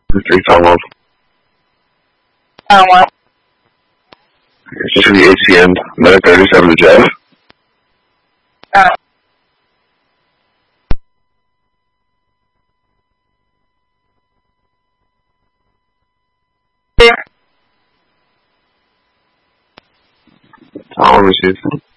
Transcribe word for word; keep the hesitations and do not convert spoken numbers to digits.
Three five one. Uh, what? It's just the A T M. nine thirty-seven to Jeff. Uh, I'll receive them.